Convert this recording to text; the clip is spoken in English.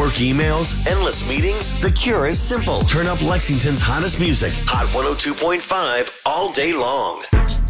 Work emails? Endless meetings? The cure is simple. Turn up Lexington's hottest music. Hot 102.5 all day long.